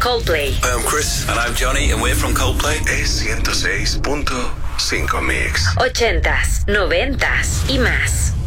Coldplay. Hi, I'm Chris. And I'm Johnny, and we're from Coldplay. Es 106.5 Mix. 80s, 90s y más.